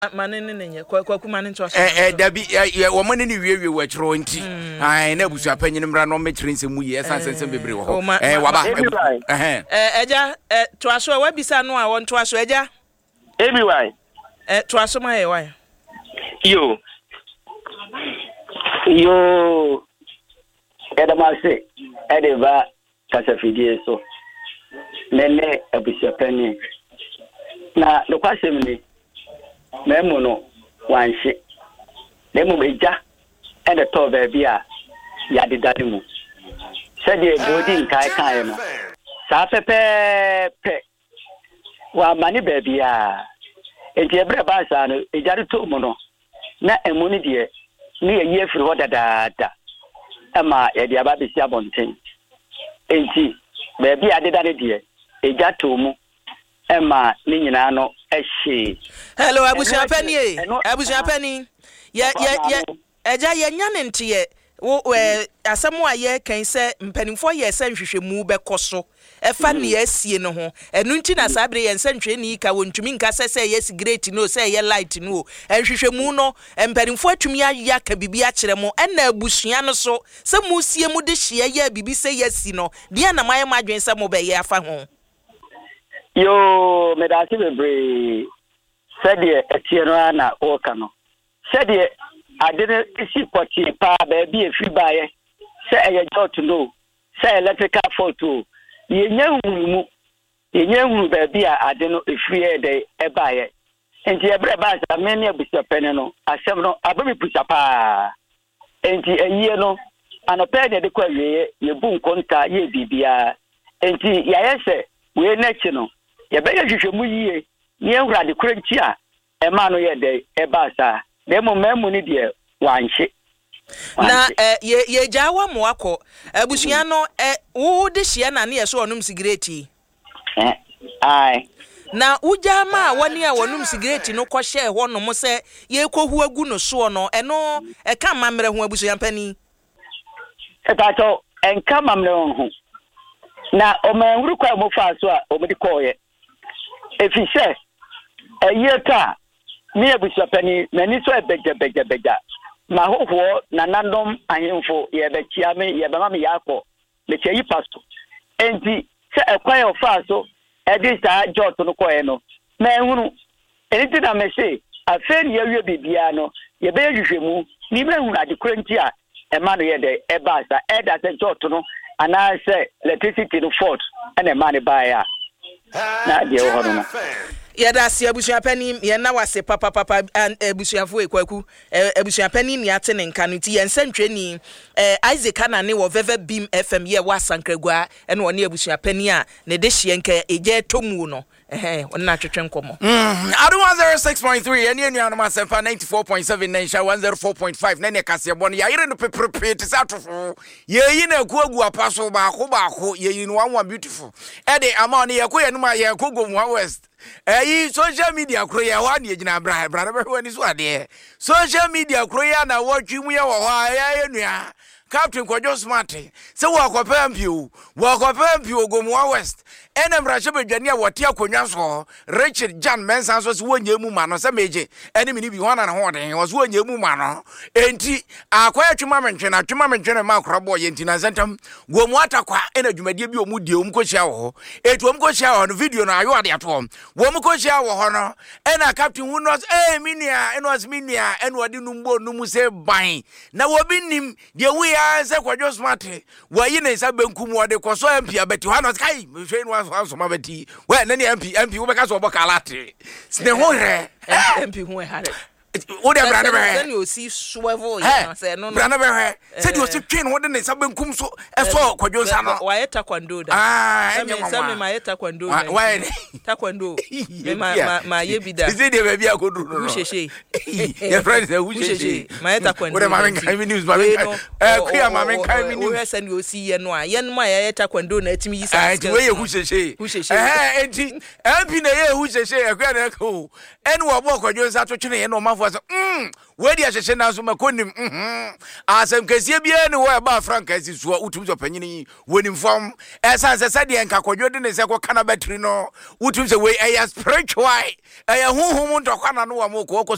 Manene nenye kwaku mane to aso. Dabi wo mane ni wiewie wa chiro nti. Ai na busu apanyin mra no metri nsemu ye sansense bebre wo ho. Waba. Eja to aso wa bisa no a won to aso eja. Everyone. To aso ma ye why? Yo. Edamase edeba kasafidie so. Nene abusu apanyin. Na lokwasem ni memo no wanhye nemo meja ene to ba bia ya dedade mu sede bodi nkai kan no sa pepe wa mani ba bia enti ebre ba sa no ejare to mu no na emu ni de ni ye firi ho dadaada ama ye de aba besi abonten enti ba bia dedade de eja to mu Emma ninyina no ehye. Hello Abusia Penny. Abusia Penny. Ya eja ye nyane ntie wo asemu aye kan se mpanimfo ye se nhwehwemu bekoso efa ne asie no ho enu nti na sabre ye nse nhwe ni ka wontumi nka se ye cigarette no se ye light no nhwehwemu no mpanimfo atumi aya ka bibi a kire mo ena abusua no so se mu sie mu de hye ye bibi se ye si no de na maye madwen se mo be ye afa ho. Yo, medasi bebre. Said Etienne na Okano. Said I didn't see potty pa baby a free buyer. Say I got to know. Say electrical photo. Ye knew baby I didn't know if free day a buyer. And the bread are many of Mr. Penano. I said no, I will put a pa. And the year no, and a pair of the query, ye boom conta ye bibia. And the yes, we're national. Ye better hwehwemu yie ne enwrade kranti a ema no ye de ebasa demo memu ni de wanhye na ye jawa mo akọ abusua no wo de hye na ne ye so onum sigareti ai na uja ma wani a wonum sigareti no kọ hye ho no mo se ye kohu agu no so no eno ka mamre ho abusua pani etato enka mamre ho na o manwuru kwa mo fa so a o medi koye efise ayeta mi abusu pani mani so beja ma hoho na nandom ahemfo ye be kia me ye be ma me yakọ le cheyi pasto enti se ekwan o fa so e di sa jot no koye no ma ehunu enti na me se aferi ye wie bibia no ye be hwehwemu ni me ehunu ade kranti a e ma no ye de e ba sa e da se jot no ana se electricity no fault ene ma ne ba ya na de ho no ya da se abusua pani ye na wase papa abusuafo ekwaku abusua pani ni ate ne nka no ti ye nsantweni Isaac na ne wo Veve Beam FM ye wasankragua ene woni abusua pani a ne de hye nka eje tomu no onna twetwe nkomo adu 106.3 ene anu amasempa 94.7 nensha 104.5 nene kasebon ya ire no pepepe te satofo ye yi na akuagu apaso baako ye yi no one beautiful ede ama ne ye koye no ma ye kogo mu west social media kroya wa ne gina bra be wani so ade social media kroya na watwi mu ye wo ha ya enua Captain Kwajo Smart se wakopempio gomu west enem rachebe dwane a wote akonwa so Richard Jan Mensa so se wonyemu ma no se meje ene mi ni bi wana na ho den wo so wonyemu ma no enti akwaya twuma mentwe ma krabo ye enti na zentam gomu atakwa ena dwumadie bi omudie omkohia wo etu omkohia wo no video no ayo ade ato wo mkohia wo ho no ena Captain who knows minia enos minia eno ade numbo numu se ban na wo bi nim de we se Kwajo Smart wayi ne sa benkum wo de koso MP abeti ha no kai hwe no so mabeti we na ne MP wo be ka so bokalate sne ho hre MP ho hare wo de brana be then you see swivel you say no brana be say you see twin wo de ne sa benkum so eso Kwajo sa no wa yeta kwando da me ma yeta kwando wa takwando ma ye bida is it the baby akodu no usheshe your friend say usheshe ma yeta kwando wo de ma men news ma kuya ma men kai mi news wo hesa ni osi ye no a ye no ma yeta kwando na atimi yi sa we ye usheshe enti MP na ye usheshe kuya na ko enu obo Kwajo sa to twene ye no ma we dia hyehyɛ na so makonim asem kasie bia ne wo ba franka asi so utum so panyini wonim fam esan se de nka Kwajo de ne se ko kana battery no utum se we spiritual huhum ntokwana no wa mo ko